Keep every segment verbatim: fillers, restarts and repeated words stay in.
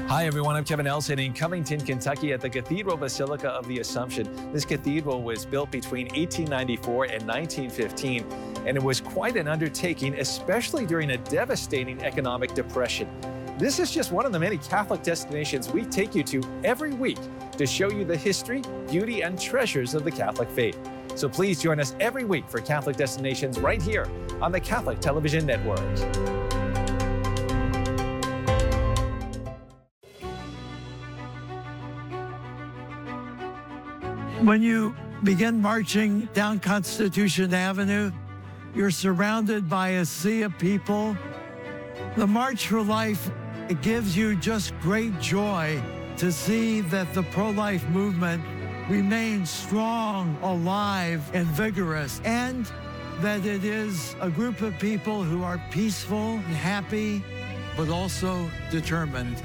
Hi, everyone. I'm Kevin Elson in Covington, Kentucky at the Cathedral Basilica of the Assumption. This cathedral was built between eighteen ninety-four and nineteen fifteen, and it was quite an undertaking, especially during a devastating economic depression. This is just one of the many Catholic destinations we take you to every week to show you the history, beauty, and treasures of the Catholic faith. So please join us every week for Catholic Destinations right here on the Catholic Television Network. When you begin marching down Constitution Avenue, you're surrounded by a sea of people. The March for Life, it gives you just great joy to see that the pro-life movement remains strong, alive, and vigorous, and that it is a group of people who are peaceful and happy, but also determined.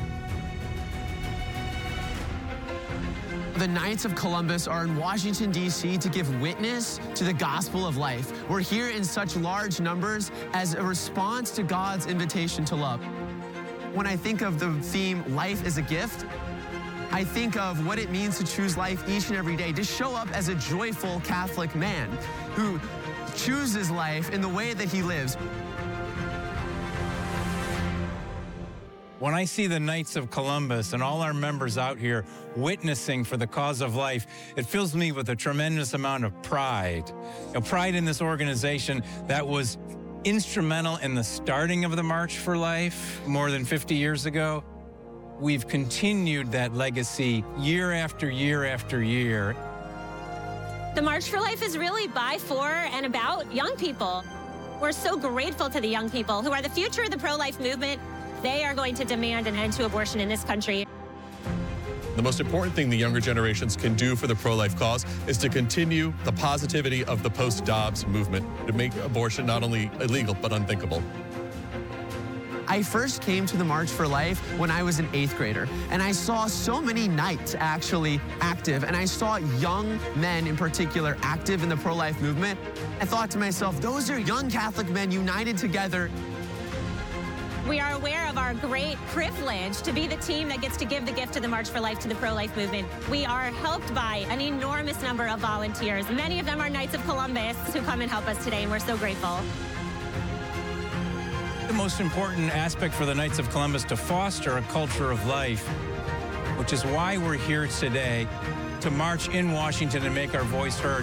The Knights of Columbus are in Washington, D C to give witness to the gospel of life. We're here in such large numbers as a response to God's invitation to love. When I think of the theme, life is a gift, I think of what it means to choose life each and every day, to show up as a joyful Catholic man who chooses life in the way that he lives. When I see the Knights of Columbus and all our members out here witnessing for the cause of life, it fills me with a tremendous amount of pride. You know, pride in this organization that was instrumental in the starting of the March for Life more than fifty years ago. We've continued that legacy year after year after year. The March for Life is really by, for, and about young people. We're so grateful to the young people who are the future of the pro-life movement. They are going to demand an end to abortion in this country. The most important thing the younger generations can do for the pro-life cause is to continue the positivity of the post-Dobbs movement to make abortion not only illegal, but unthinkable. I first came to the March for Life when I was an eighth grader, and I saw so many knights actually active, and I saw young men in particular active in the pro-life movement. I thought to myself, those are young Catholic men united together. We are aware of our great privilege to be the team that gets to give the gift of the March for Life to the pro-life movement. We are helped by an enormous number of volunteers. Many of them are Knights of Columbus who come and help us today, and we're so grateful. The most important aspect for the Knights of Columbus to foster a culture of life, which is why we're here today to march in Washington and make our voice heard.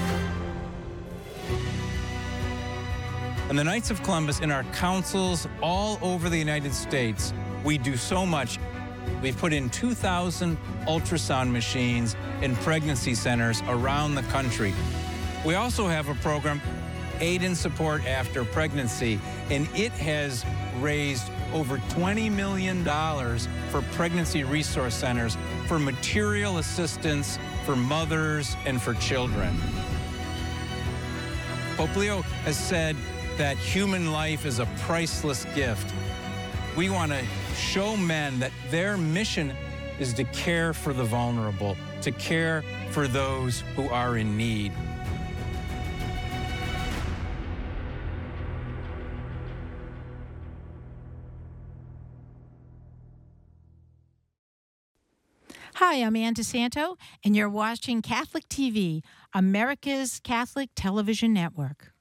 And the Knights of Columbus in our councils all over the United States, we do so much. We've put in two thousand ultrasound machines in pregnancy centers around the country. We also have a program, Aid and Support After Pregnancy, and it has raised over twenty million dollars for pregnancy resource centers for material assistance for mothers and for children. Pope Leo has said that human life is a priceless gift. We want to show men that their mission is to care for the vulnerable, to care for those who are in need. Hi, I'm Ann DeSanto, and you're watching Catholic T V, America's Catholic Television Network.